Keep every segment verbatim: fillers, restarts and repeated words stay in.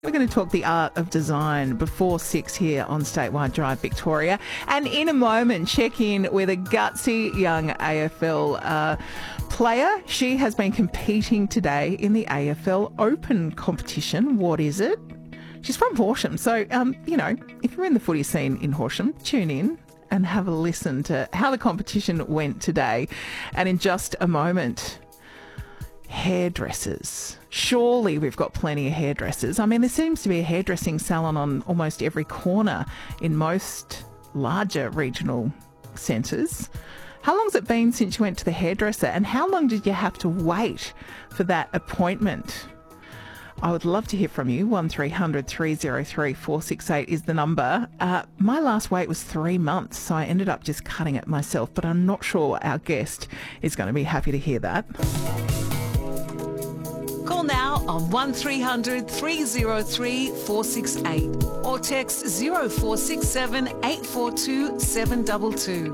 We're going to talk the art of design before six here on Statewide Drive Victoria. And in a moment, check in with a gutsy young A F L uh, player. She has been competing today in the A F L Open competition. What is it? She's from Horsham. So, um, you know, if you're in the footy scene in Horsham, tune in and have a listen to how the competition went today. And in just a moment, hairdressers. Surely we've got plenty of hairdressers. I mean, there seems to be a hairdressing salon on almost every corner in most larger regional centres. How long's it been since you went to the hairdresser, and how long did you have to wait for that appointment? I would love to hear from you. one three hundred three oh three four six eight is the number. Uh, my last wait was three months, so I ended up just cutting it myself, but I'm not sure our guest is going to be happy to hear that. Call now on one three hundred three oh three four six eight or text zero four six seven eight four two seven two two.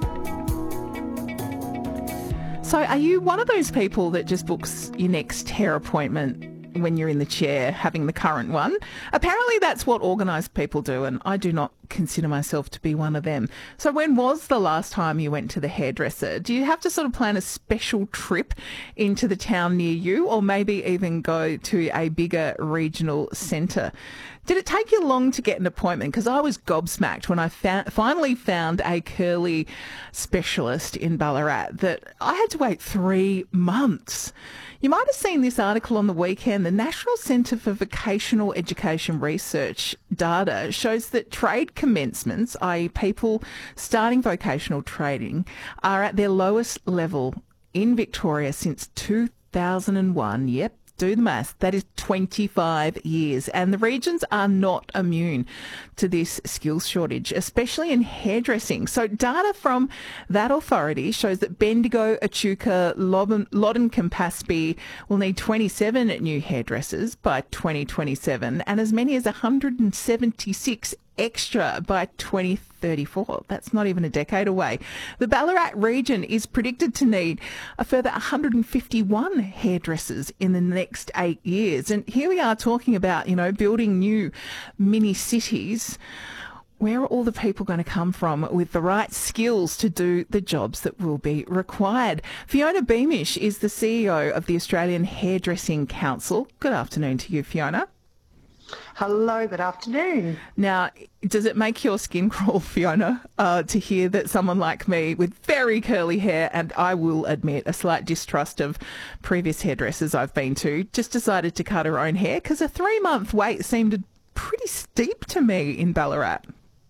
So are you one of those people that just books your next hair appointment when you're in the chair having the current one? Apparently that's what organised people do, and I do not consider myself to be one of them. So when was the last time you went to the hairdresser? Do you have to sort of plan a special trip into the town near you, or maybe even go to a bigger regional centre? Did it take you long to get an appointment? Because I was gobsmacked when I found, finally found a curly specialist in Ballarat that I had to wait three months. You might have seen this article on the weekend. The National Centre for Vocational Education Research data shows that trade commencements, that is people starting vocational training, are at their lowest level in Victoria since two thousand one. Yep. Do the math. That is twenty-five years. And the regions are not immune to this skills shortage, especially in hairdressing. So data from that authority shows that Bendigo, Echuca, Loddon, Loddon Campaspe will need twenty-seven new hairdressers by twenty twenty-seven and as many as one hundred seventy-six extra by twenty thirty-four. That's not even a decade away. The Ballarat region is predicted to need a further one hundred fifty-one hairdressers in the next eight years. And here we are talking about, you know, building new mini cities. Where are all the people going to come from with the right skills to do the jobs that will be required? Fiona Beamish is the C E O of the Australian Hairdressing Council. Good afternoon to you, Fiona. Hello, good afternoon. Now, does it make your skin crawl, Fiona, uh, to hear that someone like me with very curly hair, and I will admit a slight distrust of previous hairdressers I've been to, just decided to cut her own hair? Because a three-month wait seemed pretty steep to me in Ballarat.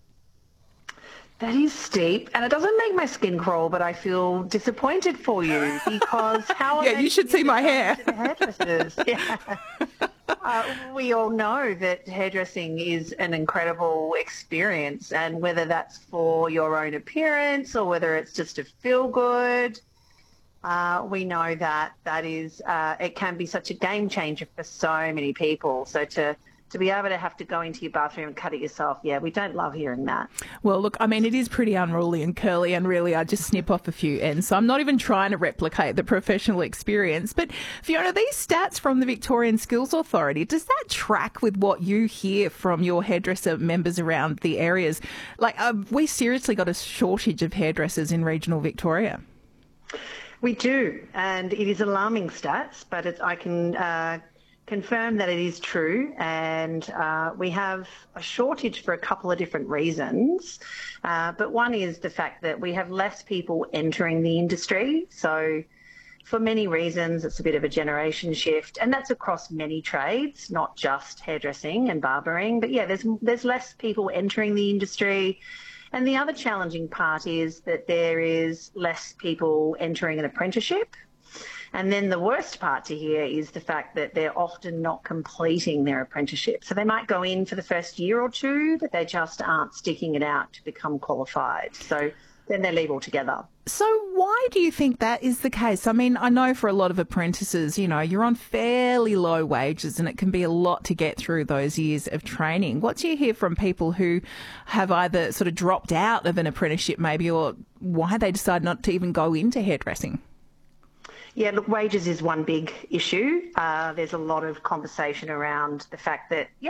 That is steep, and it doesn't make my skin crawl, but I feel disappointed for you because how... yeah, you should see my hair. To the hairdressers. Yeah. Uh, we all know that hairdressing is an incredible experience, and whether that's for your own appearance or whether it's just to feel good, uh, we know that that is uh, it can be such a game changer for so many people. So to to be able to have to go into your bathroom and cut it yourself, yeah, we don't love hearing that. Well, look, I mean, it is pretty unruly and curly, and really I just snip off a few ends. So I'm not even trying to replicate the professional experience. But Fiona, these stats from the Victorian Skills Authority, does that track with what you hear from your hairdresser members around the areas? Like, have we seriously got a shortage of hairdressers in regional Victoria? We do, and it is alarming stats, but it's, I can... Uh, confirm that it is true, and uh, we have a shortage for a couple of different reasons. Uh, but one is the fact that we have less people entering the industry. So for many reasons, it's a bit of a generation shift, and that's across many trades, not just hairdressing and barbering. But yeah, there's there's less people entering the industry. And the other challenging part is that there is less people entering an apprenticeship. And then the worst part to hear is the fact that they're often not completing their apprenticeship. So they might go in for the first year or two, but they just aren't sticking it out to become qualified. So then they leave altogether. So why do you think that is the case? I mean, I know for a lot of apprentices, you know, you're on fairly low wages and it can be a lot to get through those years of training. What do you hear from people who have either sort of dropped out of an apprenticeship maybe, or why they decide not to even go into hairdressing? Yeah, look, wages is one big issue. Uh, there's a lot of conversation around the fact that, yeah,